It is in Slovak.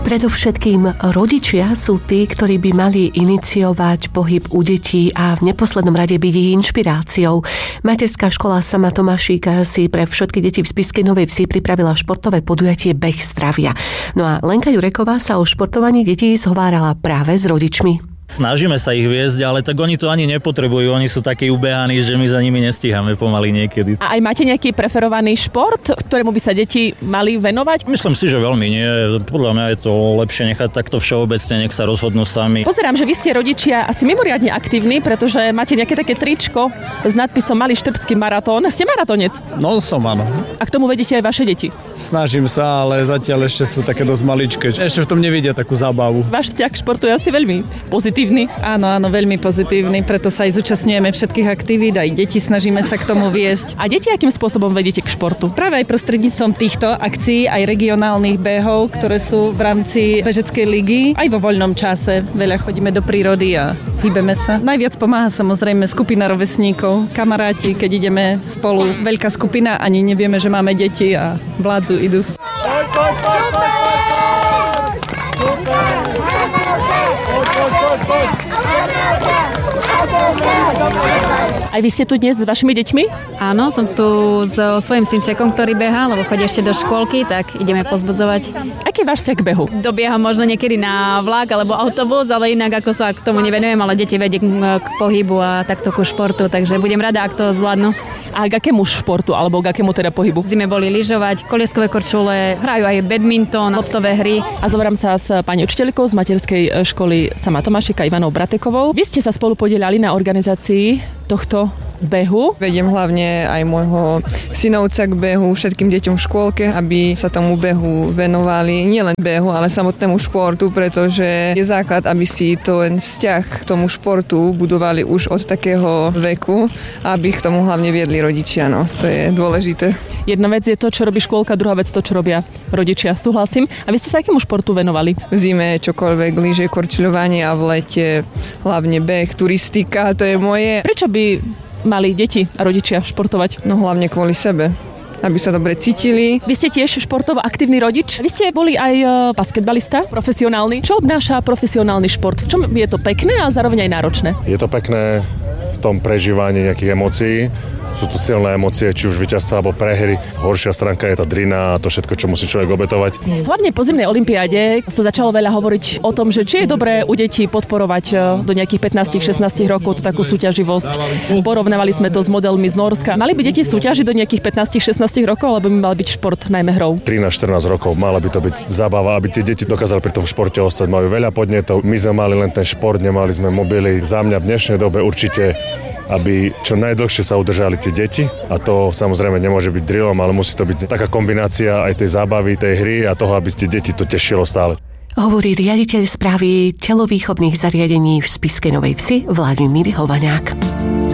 Predovšetkým rodičia sú tí, ktorí by mali iniciovať pohyb u detí a v neposlednom rade byť ich inšpiráciou. Materská škola Sama Tomášika si pre všetky deti v Spišskej Novej Vsi pripravila športové podujatie Beh zdravia. No a Lenka Jureková sa o športovaní detí zhovárala práve s rodičmi. Snažíme sa ich viesť, ale tak oni to ani nepotrebujú. Oni sú takí ubehaní, že my za nimi nestíhame pomaly niekedy. A aj máte nejaký preferovaný šport, ktorému by sa deti mali venovať? Myslím si, že veľmi nie. Podľa mňa je to lepšie nechať takto všeobecne, nech sa rozhodnú sami. Pozerám, že vy ste rodičia asi mimoriadne aktívni, pretože máte nejaké také tričko s nadpisom Malý štrbský maratón. Ste maratónec? No som, áno. A k tomu vedete aj vaše deti? Snažím sa, ale zatiaľ ešte sú také dosť maličké. Ešte v tom nevidia takú zábavu. Váš vzťah k športu je asi veľmi pozitívny. Áno, veľmi pozitívny, preto sa aj zúčastňujeme všetkých aktivít, aj deti snažíme sa k tomu viesť. A deti akým spôsobom vedete k športu? Práve aj prostredníctvom týchto akcií, aj regionálnych behov, ktoré sú v rámci bežeckej ligy, aj vo voľnom čase. Veľa chodíme do prírody a hýbeme sa. Najviac pomáha samozrejme skupina rovesníkov, kamaráti, keď ideme spolu. Veľká skupina, ani nevieme, že máme deti a vládzu idú. Aj vy ste tu dnes s vašimi deťmi? Áno, som tu so svojím synčekom, ktorý behá, lebo chodí ešte do škôlky, tak ideme pozbudzovať. Aký je váš vzťah k behu? Dobieham možno niekedy na vlak alebo autobus, ale inak ako sa k tomu nevenujem, ale deti vedie k pohybu a takto ku športu, takže budem rada, ak to zvládnu. A k akému športu, alebo k akému teda pohybu? V zime boli lyžovať, kolieskové korčule, hrajú aj badminton, loptové hry. A zoberám sa s pani učiteľkou z materskej školy Sama Tomášika Ivanou Bratekovou. Vy ste sa spolu podieľali na organizácii tohto behu. Vediem hlavne aj môjho synovca k behu, všetkým deťom v škôlke, aby sa tomu behu venovali, nielen behu, ale samotnému športu, pretože je základ, aby si ten vzťah k tomu športu budovali už od takého veku, aby k tomu hlavne viedli rodičia, no. To je dôležité. Jedna vec je to, čo robí škôlka, druhá vec to, čo robia rodičia. Súhlasím. A vy ste sa akému športu venovali? V zime čokoľvek, lyže, korčľovanie a v lete hlavne beh, turistika, to je moje. Prečo by mali deti a rodičia športovať? No hlavne kvôli sebe, aby sa dobre cítili. Vy ste tiež športovo aktívny rodič? Vy ste boli aj basketbalista, profesionálny. Čo obnáša profesionálny šport? V čom je to pekné a zároveň aj náročné? Je to pekné v tom prežívaní nejakých emócií. Sú tu silné emócie, či už víťazstva alebo prehry. Horšia stránka je tá drina a to všetko, čo musí človek obetovať. Hlavne po zimnej olympiáde sa začalo veľa hovoriť o tom, že či je dobré u detí podporovať do nejakých 15-16 rokov takú súťaživosť. Porovnávali sme to s modelmi z Nórska. Mali by deti súťažiť do nejakých 15-16 rokov, alebo by mal byť šport najmä hrou? 13-14 rokov, mala by to byť zábava, aby tie deti dokázali pri tom športe ostať. Majú veľa podnetov. My sme mali len ten šport, nemali sme mobily. Za mňa v dnešnej dobe určite, aby čo najdlhšie sa udržali tie deti, a to samozrejme nemôže byť drillom, ale musí to byť taká kombinácia aj tej zábavy, tej hry a toho, aby tie deti to tešilo stále. Hovorí riaditeľ správy telovýchovných zariadení v Spišskej Novej Vsi Vladimír Hovanák.